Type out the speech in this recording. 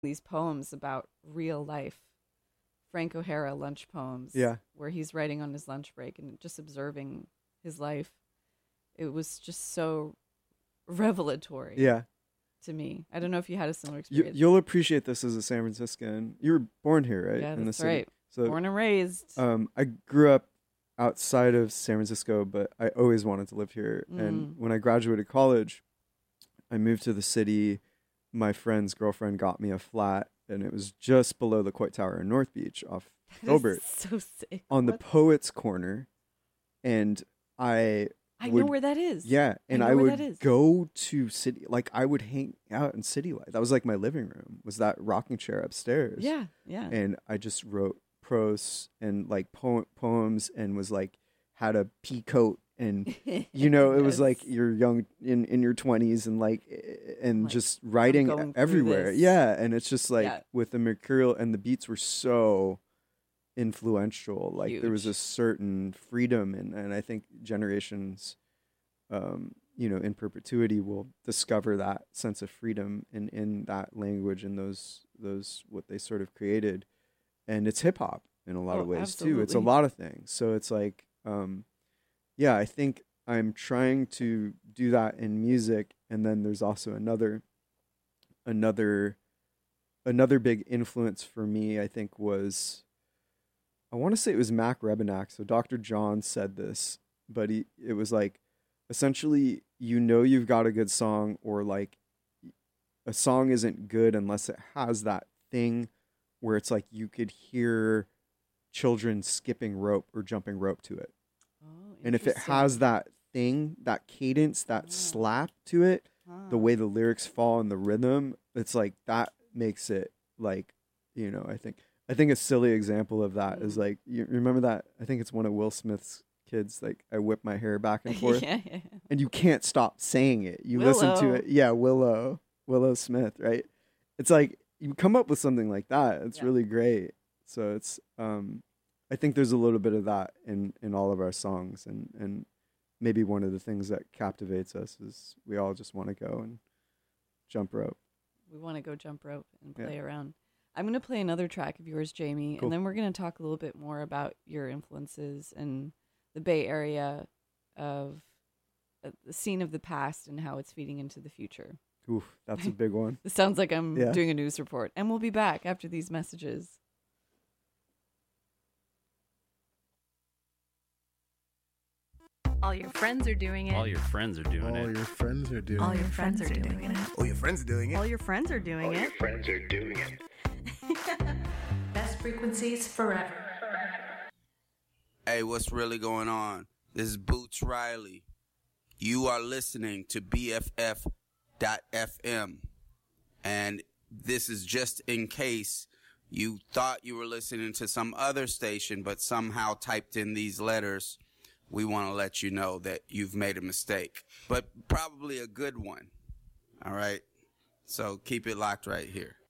these poems about real life. Frank O'Hara lunch poems. Yeah. Where he's writing on his lunch break and just observing his life. It was just so revelatory. Yeah. To me. I don't know if you had a similar experience. You'll appreciate this as a San Franciscan. You were born here, right? Yeah, In that's the city. right. So, born and raised. I grew up outside of San Francisco, but I always wanted to live here. And when I graduated college, I moved to the city. My friend's girlfriend got me a flat, and it was just below the Coit Tower in North Beach off Gilbert. So sick. On the Poets Corner. And I know where that is. Yeah, and I would go to city, like I would hang out in City Light. That was like my living room, was that rocking chair upstairs. Yeah, yeah. And I just wrote prose and like poems and was like, had a pea coat and, you know, it was like you're young in your 20s and like, and like, just writing everywhere. Yeah, and it's just like with the mercurial, and the beats were so influential. Like Huge. There was a certain freedom, and I think generations you know, in perpetuity will discover that sense of freedom in that language and those what they sort of created. And it's hip hop in a lot of ways absolutely. too. It's a lot of things. So it's like yeah, I think I'm trying to do that in music. And then there's also another big influence for me, I think, was, I want to say it was Mac Rebennack. So Dr. John said this, but it was like, essentially, you know, you've got a good song, or like a song isn't good unless it has that thing where it's like you could hear children skipping rope or jumping rope to it. Oh, and if it has that thing, that cadence, that slap to it, the way the lyrics fall and the rhythm, it's like that makes it like, you know, I think a silly example of that is like, you remember that, I think it's one of Will Smith's kids, like, I whip my hair back and forth. yeah. And you can't stop saying it. You Willow. listen to it. Yeah, Willow Smith, right? It's like you come up with something like that. It's really great. So it's I think there's a little bit of that in all of our songs, and maybe one of the things that captivates us is we all just want to go and jump rope. We want to go jump rope and play around. I'm going to play another track of yours, Jamie, and then we're going to talk a little bit more about your influences and the Bay Area of the scene of the past and how it's feeding into the future. Oof, that's a big one. It sounds like I'm doing a news report. And we'll be back after these messages. All your friends are doing it. All your friends are doing it. All your friends are doing it. All your friends are doing it. All your friends are doing it. All your friends are doing it. All your friends are doing it. Best frequencies forever. Hey, what's really going on? This is Boots Riley. You are listening to BFF.FM. And this is just in case you thought you were listening to some other station, but somehow typed in these letters. We want to let you know that you've made a mistake, but probably a good one. All right? So keep it locked right here.